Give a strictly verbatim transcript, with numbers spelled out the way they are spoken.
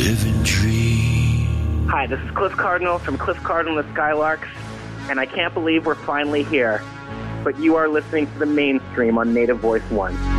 living dream. Hi, this is Cliff Cardinal from Cliff Cardinal and the Skylarks, and I can't believe we're finally here. But you are listening to the mainstream on Native Voice One.